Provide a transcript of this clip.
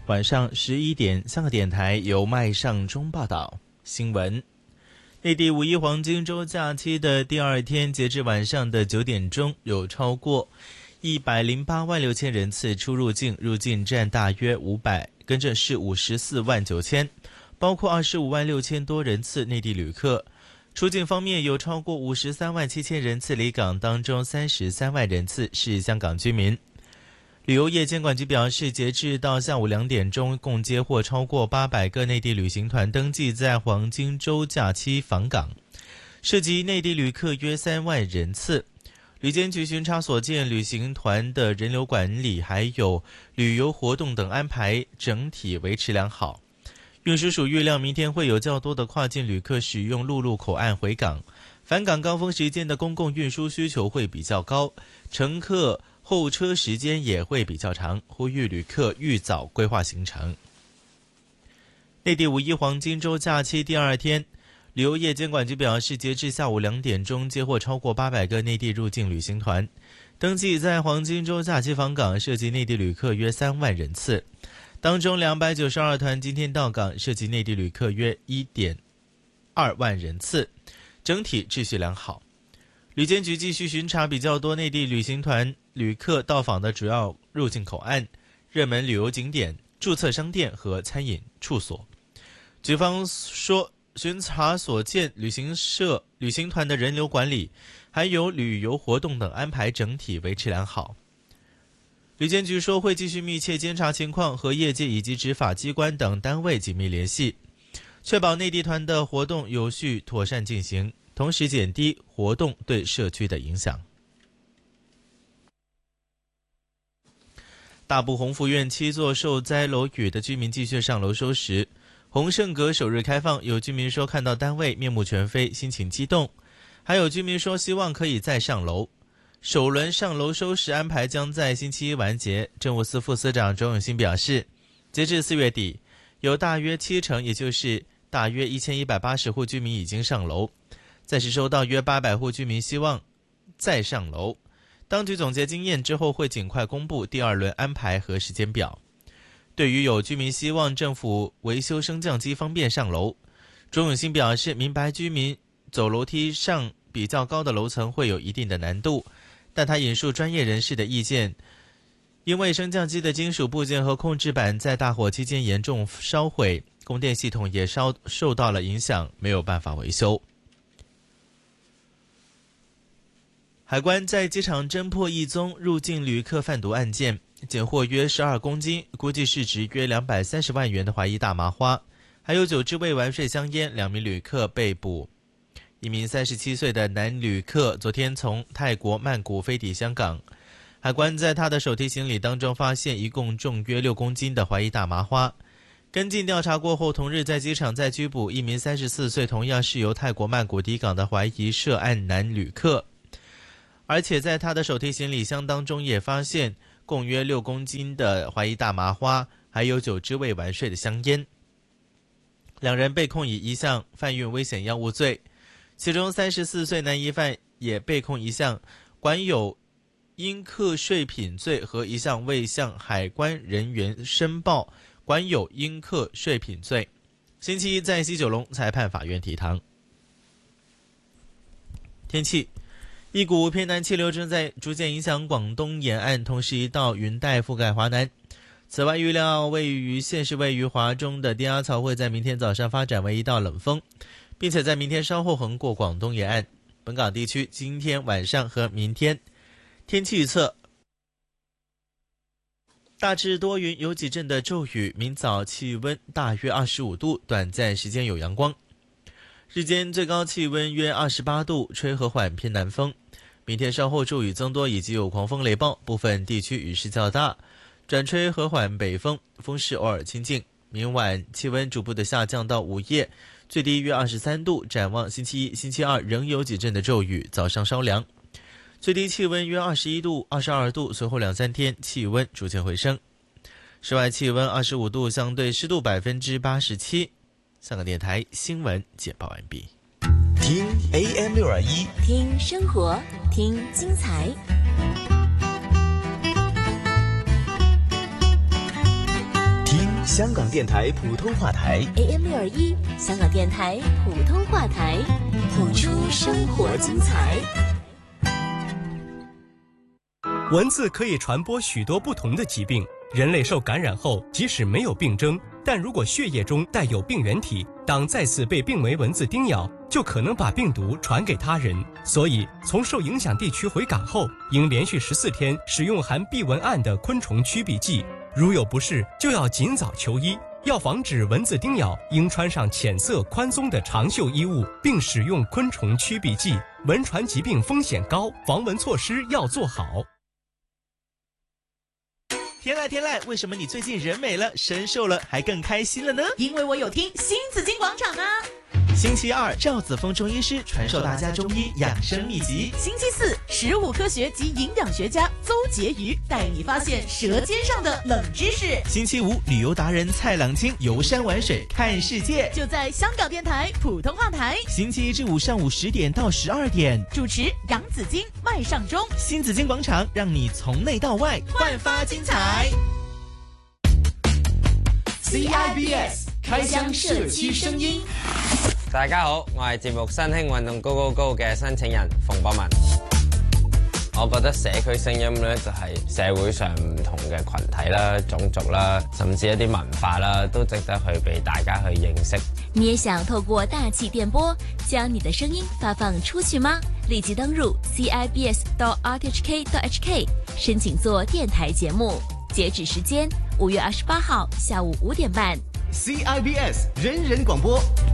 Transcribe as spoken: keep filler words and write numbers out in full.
晚上十一点，香港电台由麦尚中报道新闻。内地五一黄金周假期的第二天，截至晚上的九点钟，有超过一百零八万六千人次出入境，入境占大约五百，跟着是五十四万九千，包括二十五万六千多人次内地旅客。出境方面有超过五十三万七千人次离港，当中三十三万人次是香港居民。旅游业监管局表示，截至到下午两点钟，共接获超过八百个内地旅行团登记在黄金周假期访港，涉及内地旅客约三万人次。旅监局巡查所见，旅行团的人流管理还有旅游活动等安排整体维持良好。运输署预料明天会有较多的跨境旅客使用陆路口岸回港，返港高峰时间的公共运输需求会比较高，乘客候车时间也会比较长，呼吁旅客预早规划行程。内地五一黄金周假期第二天，旅游业监管局表示，截至下午两点钟，接获超过八百个内地入境旅行团登记在黄金周假期访港，涉及内地旅客约三万人次。当中两百九十二团今天到港，涉及内地旅客约 一点二万人次，整体秩序良好。旅监局继续巡查比较多内地旅行团旅客到访的主要入境口岸、热门旅游景点、注册商店和餐饮处所。局方说，巡查所见，旅行社、旅行团的人流管理还有旅游活动等安排整体维持良好。旅监局说，会继续密切监察情况，和业界以及执法机关等单位紧密联系，确保内地团的活动有序妥善进行，同时减低活动对社区的影响。大埔鸿福苑七座受灾楼宇的居民继续上楼收拾。鸿盛阁首日开放，有居民说看到单位面目全非，心情激动，还有居民说希望可以再上楼。首轮上楼收拾安排将在星期一完结。政务司副司长周永新表示，截至四月底，有大约七成，也就是大约一千一百八十户居民已经上楼，暂时收到约八百户居民希望再上楼。当局总结经验之后，会尽快公布第二轮安排和时间表。对于有居民希望政府维修升降机方便上楼，周永新表示，明白居民走楼梯上比较高的楼层会有一定的难度，但他引述专业人士的意见，因为升降机的金属部件和控制板在大火期间严重烧毁，供电系统也烧受到了影响，没有办法维修。海关在机场侦破一宗入境旅客贩毒案件，检获约十二公斤，估计市值约两百三十万元的怀疑大麻花，还有九支未完税香烟，两名旅客被捕。一名三十七岁的男旅客昨天从泰国曼谷飞抵香港，海关在他的手提行李当中发现一共重约六公斤的怀疑大麻花。跟进调查过后，同日在机场再拘捕一名三十四岁同样是由泰国曼谷抵港的怀疑涉案男旅客，而且在他的手提行李箱当中也发现共约六公斤的怀疑大麻花，还有九支未完税的香烟。两人被控以一项贩运危险药物罪，其中三十四岁男疑犯也被控一项管有应课税品罪和一项未向海关人员申报管有应课税品罪。星期一在西九龙裁判法院提堂。天气，一股偏南气流正在逐渐影响广东沿岸，同时一道云带覆盖华南。此外，预料位于现时位于华中的低压槽会在明天早上发展为一道冷锋，并且在明天稍后横过广东沿岸。本港地区今天晚上和明天天气预测，大致多云，有几阵的骤雨，明早气温大约二十五度，短暂时间有阳光，日间最高气温约二十八度，吹和缓偏南风。明天稍后骤雨增多，以及有狂风雷暴，部分地区雨势较大，转吹和缓北风，风势偶尔清劲。明晚气温逐步的下降到午夜，最低约二十三度。展望星期一、星期二仍有几阵的骤雨，早上稍凉，最低气温约二十一度、二十二度，随后两三天气温逐渐回升。室外气温二十五度，相对湿度百分之八十七。香港电台新闻简报完毕。 听 A M 六二一， 听生活，听精彩。 听香港电台普通话台 A M 六二一，香港电台普通话台，谱出生活精彩。 蚊子可以传播许多不同的疾病，人类受感染后，即使没有病征，但如果血液中带有病原体，当再次被病媒蚊子叮咬，就可能把病毒传给他人。所以，从受影响地区回港后，应连续十四天使用含避蚊胺的昆虫驱避剂。如有不适，就要尽早求医。要防止蚊子叮咬，应穿上浅色宽松的长袖衣物，并使用昆虫驱避剂。蚊传疾病风险高，防蚊措施要做好。 天籁天籁，为什么你最近人美了，身瘦了，还更开心了呢？ 因为我有听新紫金广场啊。 星期二，赵子峰中医师传授大家中医养生秘籍。 星期四，食物科学及营养学家邹婕妤带你发现舌尖上的冷知识。 星期五，旅游达人蔡朗清游山玩水看世界， 就在香港电台普通话台。 星期一至五上午十点到十二点， 主持杨紫金、麦尚中。 新紫金广场，让你从内到外焕发精彩。 C I B S 開箱社區聲音。 大家好，我係節目新興運動高高高嘅申請人馮博文。我覺得社區聲音咧就係社會上唔同嘅群體啦、種族啦，甚至一啲文化啦，都值得去俾大家去認識。 你也想透過大氣電波將你的聲音發放出去嗎？立即登入 C I B S dot R T H K dot H K 申請做電台節目，截止時間五月二十八號下午五點半。 C I B S 人人廣播。